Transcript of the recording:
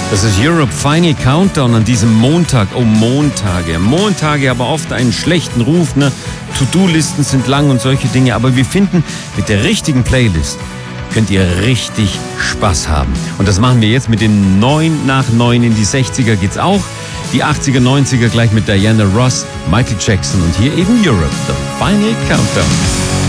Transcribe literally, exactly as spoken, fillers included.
Das ist Europe Final Countdown an diesem Montag. Oh, Montage. Montage aber oft einen schlechten Ruf, ne? To-Do-Listen sind lang und solche Dinge. Aber wir finden, mit der richtigen Playlist könnt ihr richtig Spaß haben. Und das machen wir jetzt mit den neun nach neun. In die sechziger geht's auch. Die achtziger, neunziger gleich mit Diana Ross, Michael Jackson und hier eben Europe, The Final Countdown.